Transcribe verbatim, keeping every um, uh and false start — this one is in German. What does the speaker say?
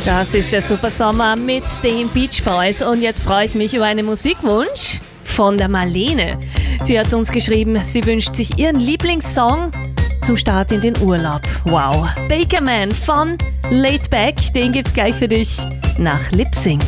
Das ist der Super Sommer mit den Beach Boys und jetzt freue ich mich über einen Musikwunsch von der Marlene. Sie hat uns geschrieben, sie wünscht sich ihren Lieblingssong zum Start in den Urlaub. Wow. Bakerman von Laid Back, den gibt's gleich für dich nach Lip Sync.